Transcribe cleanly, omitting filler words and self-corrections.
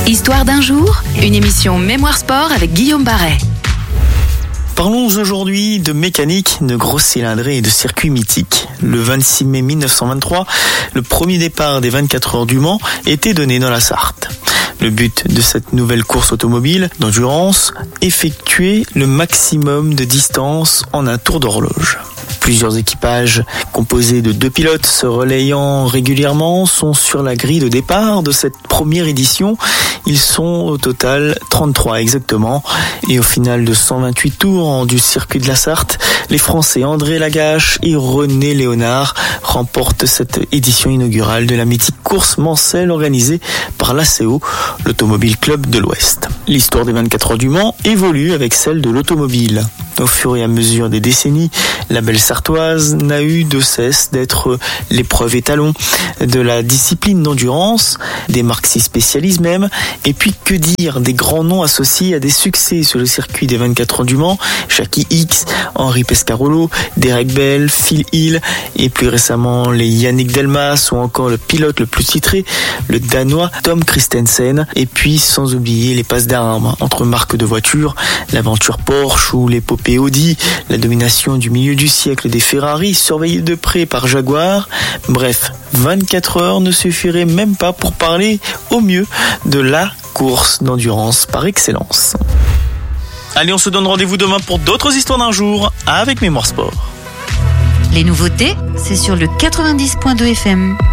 Histoire d'un jour, une émission Mémoire Sport avec Guillaume Barret. Parlons aujourd'hui de mécanique, de grosses cylindrées et de circuits mythiques. Le 26 mai 1923, le premier départ des 24 heures du Mans était donné dans la Sarthe. Le but de cette nouvelle course automobile d'endurance, effectuer le maximum de distance en un tour d'horloge. Plusieurs équipages composés de 2 pilotes se relayant régulièrement sont sur la grille de départ de cette première édition. Ils sont au total 33 exactement. Et au final de 128 tours du circuit de la Sarthe, les Français André Lagache et René Léonard remportent cette édition inaugurale de la mythique course mancelle organisée par l'ACO, l'Automobile Club de l'Ouest. L'histoire des 24 heures du Mans évolue avec celle de l'automobile. Au fur et à mesure des décennies, la belle sartoise n'a eu de cesse d'être l'épreuve étalon de la discipline d'endurance, des marques s'y spécialisent même, et puis que dire des grands noms associés à des succès sur le circuit des 24 heures du Mans, Jackie Hicks, Henri Pescarolo, Derek Bell, Phil Hill, et plus récemment les Yannick Delmas ou encore le pilote le plus titré, le Danois Tom Kristensen, et puis sans oublier les passes d'armes entre marques de voitures, l'aventure Porsche ou l'épopée Audi, la domination du milieu du siècle des Ferrari surveillés de près par Jaguar. Bref, 24 heures ne suffiraient même pas pour parler au mieux de la course d'endurance par excellence. Allez, on se donne rendez-vous demain pour d'autres histoires d'un jour avec Mémoire Sport. Les nouveautés, c'est sur le 90.2 FM.